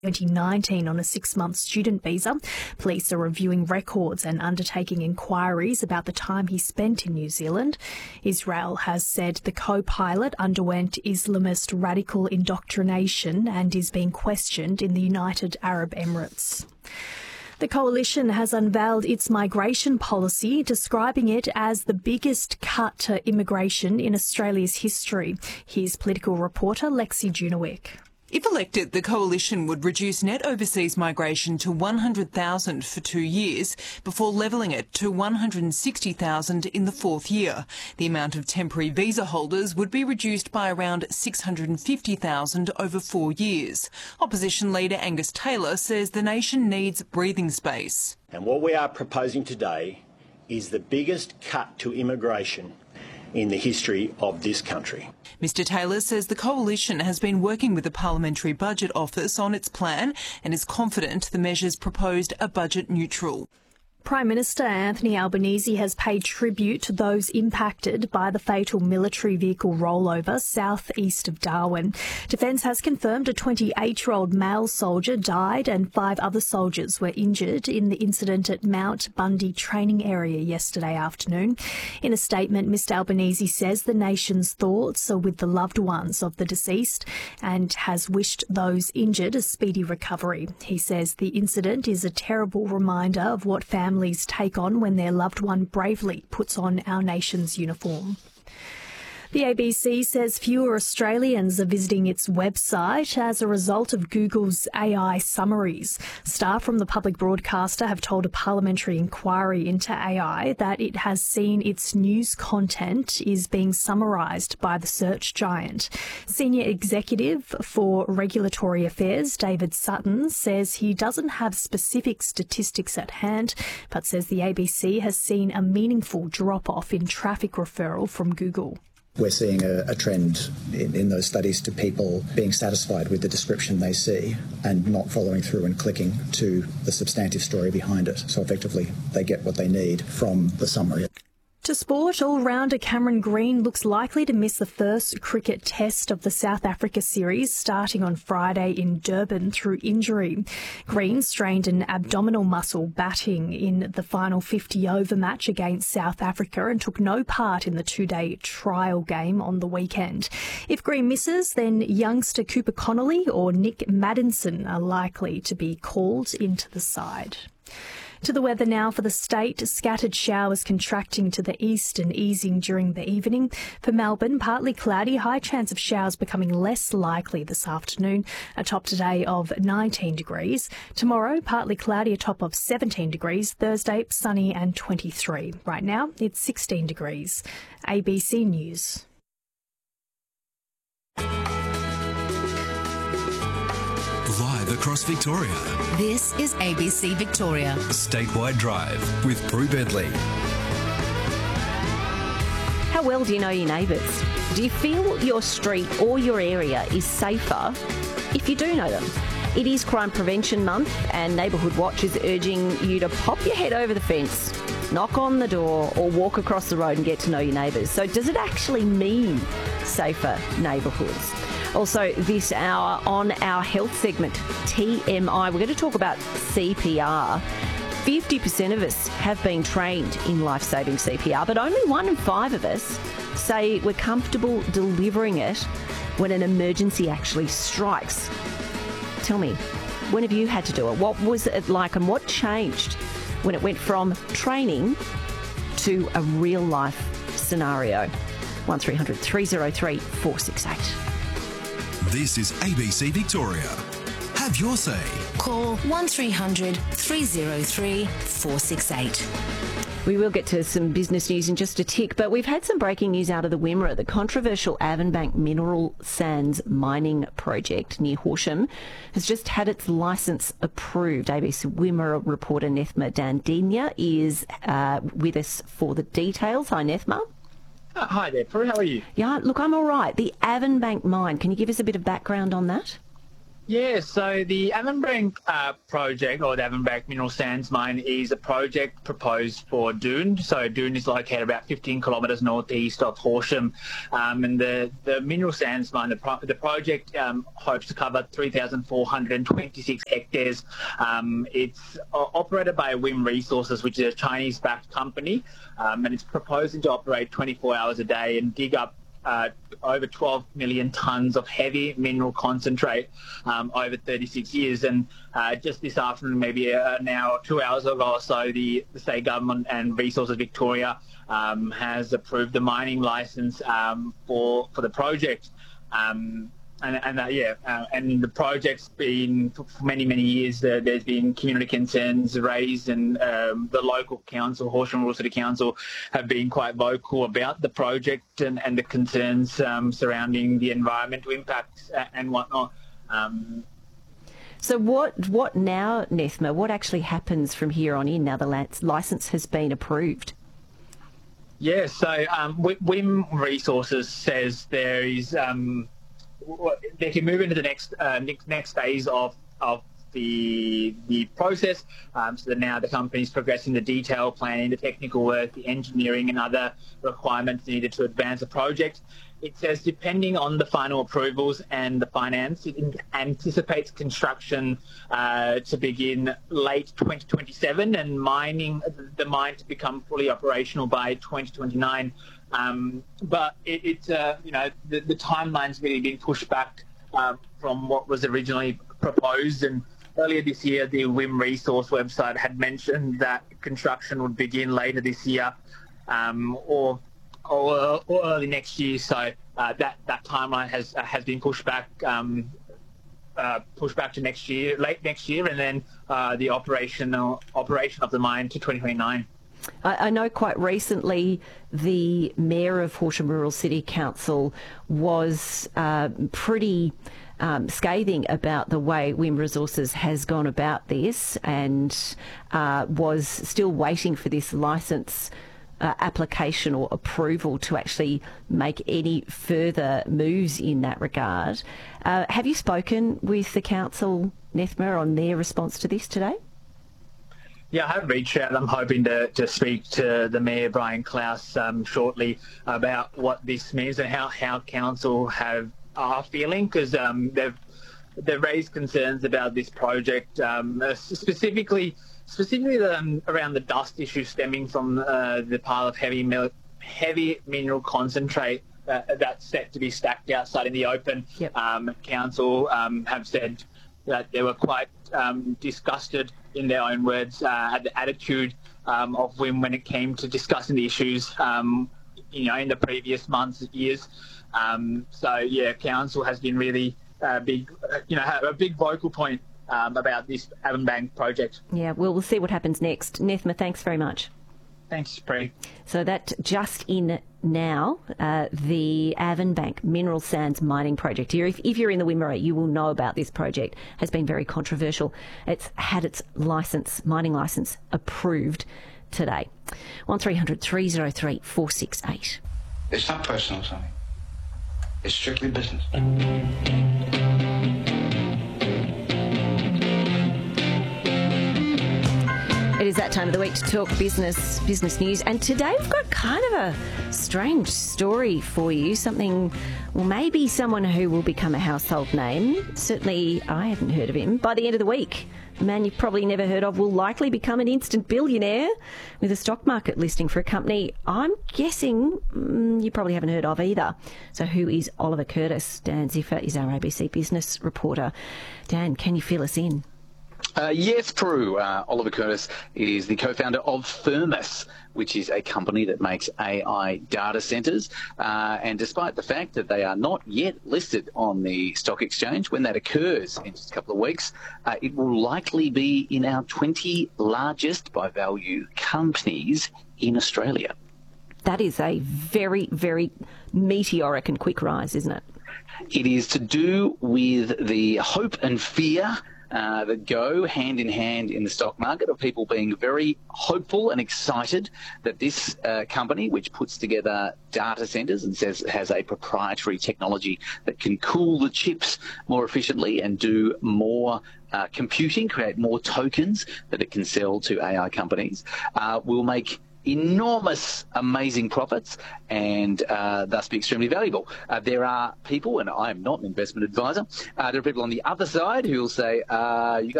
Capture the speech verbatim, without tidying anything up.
twenty nineteen on a six-month student visa. Police are reviewing records and undertaking inquiries about the time he spent in New Zealand. Israel has said the co-pilot underwent Islamist radical indoctrination and is being questioned in the United Arab Emirates. The Coalition has unveiled its migration policy, describing it as the biggest cut to immigration in Australia's history. Here's political reporter Lexi Junowick. If elected, the Coalition would reduce net overseas migration to one hundred thousand for two years before levelling it to one hundred sixty thousand in the fourth year. The amount of temporary visa holders would be reduced by around six hundred fifty thousand over four years. Opposition leader Angus Taylor says the nation needs breathing space. And what we are proposing today is the biggest cut to immigration in the history of this country. Mr Taylor says the Coalition has been working with the Parliamentary Budget Office on its plan and is confident the measures proposed are budget neutral. Prime Minister Anthony Albanese has paid tribute to those impacted by the fatal military vehicle rollover southeast of Darwin. Defence has confirmed a twenty-eight-year-old male soldier died and five other soldiers were injured in the incident at Mount Bundy training area yesterday afternoon. In a statement, Mr Albanese says the nation's thoughts are with the loved ones of the deceased and has wished those injured a speedy recovery. He says the incident is a terrible reminder of what families Families take on when their loved one bravely puts on our nation's uniform. The A B C says fewer Australians are visiting its website as a result of Google's A I summaries. Staff from the public broadcaster have told a parliamentary inquiry into A I that it has seen its news content is being summarised by the search giant. Senior Executive for Regulatory Affairs, David Sutton, says he doesn't have specific statistics at hand, but says the A B C has seen a meaningful drop-off in traffic referral from Google. We're seeing a, a trend in, in those studies to people being satisfied with the description they see and not following through and clicking to the substantive story behind it. So effectively, they get what they need from the summary. To sport, all-rounder Cameron Green looks likely to miss the first cricket test of the South Africa series starting on Friday in Durban through injury. Green strained an abdominal muscle batting in the final fifty-over match against South Africa and took no part in the two-day trial game on the weekend. If Green misses, then youngster Cooper Connolly or Nick Maddinson are likely to be called into the side. To the weather now for the state. Scattered showers contracting to the east and easing during the evening. For Melbourne, partly cloudy, high chance of showers becoming less likely this afternoon. A top today of nineteen degrees. Tomorrow, partly cloudy, a top of seventeen degrees. Thursday, sunny and twenty-three. Right now, it's sixteen degrees. A B C News. Live across Victoria. This is A B C Victoria. Statewide Drive with Prue Bentley. How well do you know your neighbours? Do you feel your street or your area is safer if you do know them? It is Crime Prevention Month and Neighbourhood Watch is urging you to pop your head over the fence, knock on the door or walk across the road and get to know your neighbours. So does it actually mean safer neighbourhoods? Also, this hour on our health segment, T M I, we're going to talk about C P R. fifty percent of us have been trained in life-saving C P R, but only one in five of us say we're comfortable delivering it when an emergency actually strikes. Tell me, when have you had to do it? What was it like and what changed when it went from training to a real-life scenario? one three hundred, three oh three, four six eight. This is A B C Victoria. Have your say. Call one three hundred, three oh three, four six eight. We will get to some business news in just a tick, but we've had some breaking news out of the Wimmera. The controversial Avonbank mineral sands mining project near Horsham has just had its licence approved. A B C Wimmera reporter Nethma Dandinya is uh, with us for the details. Hi, Nethma. Uh, hi there, Prue. How are you? Yeah, look, I'm all right. The Avonbank mine, can you give us a bit of background on that? Yeah, so the Avonbank uh, project, or the Avonbank Mineral Sands Mine, is a project proposed for Doon. So Doon is located about fifteen kilometres northeast of Horsham, um, and the, the Mineral Sands Mine, the, pro the project um, hopes to cover three thousand four hundred twenty-six hectares. Um, it's uh, operated by Wim Resources, which is a Chinese-backed company, um, and it's proposing to operate twenty-four hours a day and dig up Uh, over twelve million tonnes of heavy mineral concentrate um, over thirty-six years. And uh, just this afternoon, maybe uh, now two hours ago or so, the, the state government and Resources Victoria um, has approved the mining licence um, for for the project. Um, And, and uh, yeah, uh, and the project's been for many, many years. Uh, there's been community concerns raised, and um, the local council, Horsham Rural City Council, have been quite vocal about the project and, and the concerns um, surrounding the environmental impacts and whatnot. Um, so what what now, Nethma? What actually happens from here on in now the licence has been approved? Yeah, so um, Wim Resources says there is. Um, They can move into the next uh, next, next phase of of the the process. Um, so that now the company is progressing the detailed planning, the technical work, the engineering, and other requirements needed to advance the project. It says depending on the final approvals and the finance, it anticipates construction uh, to begin late twenty twenty-seven and mining the mine to become fully operational by twenty twenty-nine. Um, but it, it's, uh, you know, the, the timeline's really been pushed back um, from what was originally proposed. And earlier this year, the Wim Resource website had mentioned that construction would begin later this year um, or, or or early next year. So uh, that that timeline has uh, has been pushed back. Um, uh, pushed back to next year, late next year, and then uh, the operational operation of the mine to twenty twenty-nine. I know quite recently the Mayor of Horsham Rural City Council was uh, pretty um, scathing about the way Wim Resources has gone about this, and uh, was still waiting for this licence uh, application or approval to actually make any further moves in that regard. Uh, have you spoken with the council, Nethma, on their response to this today? Yeah, I have reached out. I'm hoping to, to speak to the Mayor, Brian Klaus, um, shortly about what this means and how, how council have are feeling, because um, they've they've raised concerns about this project, um, specifically specifically um, around the dust issue stemming from uh, the pile of heavy heavy mineral concentrate uh, that's set to be stacked outside in the open. Yep. Um, council um, have said that they were quite um, disgusted, in their own words, uh, at the attitude um, of Wim when it came to discussing the issues, um, you know, in the previous months, years. Um, so yeah, council has been really uh, big, you know, a big vocal point um, about this Avonbank project. Yeah, well, we'll see what happens next. Nethma, thanks very much. Thanks, Pre. So that just in now, uh, the Avonbank Mineral Sands Mining Project here. If, if you're in the Wimmera, you will know about this project. Has been very controversial. It's had its licence, mining licence, approved today. one three hundred three oh three four six eight. It's not personal, Sonny. It's strictly business. It is that time of the week to talk business, business news. And today we've got kind of a strange story for you. Something, well, maybe someone who will become a household name. Certainly I haven't heard of him. By the end of the week, a man you've probably never heard of will likely become an instant billionaire with a stock market listing for a company I'm guessing mm, you probably haven't heard of either. So who is Oliver Curtis? Dan Ziffer is our A B C business reporter. Dan, can you fill us in? Uh, yes, Prue. Uh, Oliver Curtis is the co-founder of Firmus, which is a company that makes A I data centres. Uh, and despite the fact that they are not yet listed on the stock exchange, when that occurs in just a couple of weeks, uh, it will likely be in our twenty largest by value companies in Australia. That is a very, very meteoric and quick rise, isn't it? It is to do with the hope and fear uh, that go hand in hand in the stock market of people being very hopeful and excited that this uh, company, which puts together data centres and says it has a proprietary technology that can cool the chips more efficiently and do more uh, computing, create more tokens that it can sell to A I companies, uh, will make enormous, amazing profits and uh, thus be extremely valuable. Uh, there are people, and I am not an investment advisor, uh, there are people on the other side who will say, uh, you guys